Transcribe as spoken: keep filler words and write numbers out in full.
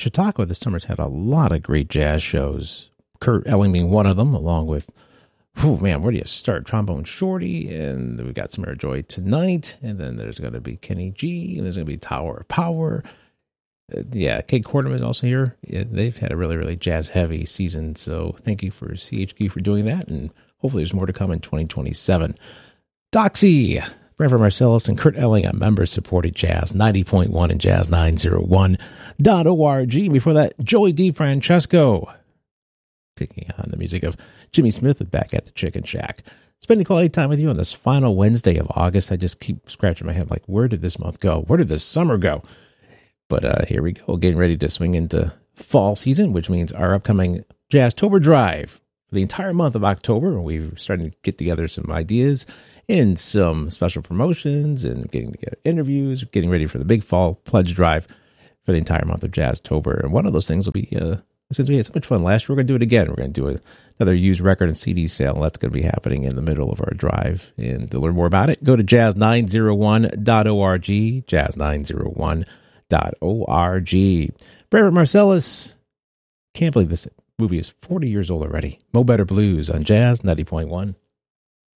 Chautauqua this summer's had a lot of great jazz shows. Kurt Elling being one of them, along with, oh man, where do you start? Trombone Shorty, and we got Samara Joy tonight, and then there's going to be Kenny G, and there's going to be Tower of Power. Uh, yeah, Kate Quarterman is also here. Yeah, they've had a really, really jazz-heavy season, so thank you for C H Q for doing that, and hopefully there's more to come in twenty twenty-seven. Doxy, Reverend Marcellus, and Kurt Elling on members-supported Jazz ninety point one and Jazz nine oh one dot org. Before that, Joey DeFrancesco, taking on the music of Jimmy Smith with Back at the Chicken Shack. Spending quality time with you on this final Wednesday of August. I just keep scratching my head like, where did this month go? Where did this summer go? But uh, here we go, getting ready to swing into fall season, which means our upcoming Jazztober Drive for the entire month of October. We're starting to get together some ideas and some special promotions and getting together interviews, getting ready for the big fall pledge drive for the entire month of Jazztober. And one of those things will be, uh, since we had so much fun last year, we're going to do it again. We're going to do a, another used record and C D sale. That's going to be happening in the middle of our drive. And to learn more about it, go to Jazz nine oh one dot org, Jazz nine oh one dot org. Reverend Marcellus, can't believe this movie is forty years old already. Mo Better Blues on Jazz ninety point one.